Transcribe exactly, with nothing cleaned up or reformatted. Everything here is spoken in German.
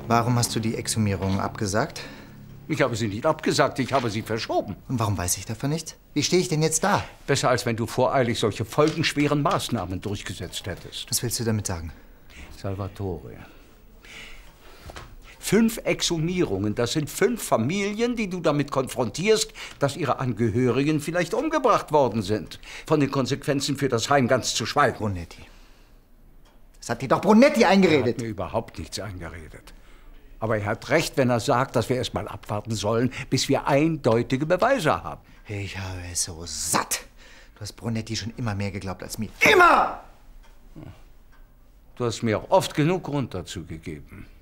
Warum hast du die Exhumierung abgesagt? Ich habe sie nicht abgesagt, ich habe sie verschoben. Und warum weiß ich davon nicht? Wie stehe ich denn jetzt da? Besser, als wenn du voreilig solche folgenschweren Maßnahmen durchgesetzt hättest. Was willst du damit sagen? Salvatore. Fünf Exhumierungen, das sind fünf Familien, die du damit konfrontierst, dass ihre Angehörigen vielleicht umgebracht worden sind. Von den Konsequenzen für das Heim ganz zu schweigen. Brunetti. Das hat dir doch Brunetti eingeredet. Er hat mir überhaupt nichts eingeredet. Aber er hat recht, wenn er sagt, dass wir erst mal abwarten sollen, bis wir eindeutige Beweise haben. Ich habe es so satt. Du hast Brunetti schon immer mehr geglaubt als mir. Immer! Du hast mir auch oft genug Grund dazu gegeben.